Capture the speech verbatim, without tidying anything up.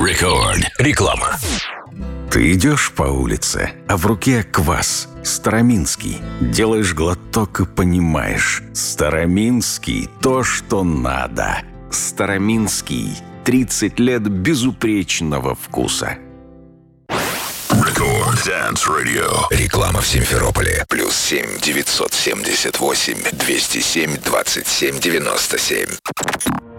Record. Реклама. Ты идешь по улице, а в руке квас Староминский. Делаешь глоток и понимаешь: Староминский — то, что надо. Староминский. тридцать лет безупречного вкуса. Record Dance Radio. Реклама в Симферополе. Плюс семь девятьсот семьдесят восемь двести семь двадцать семь девяносто семь.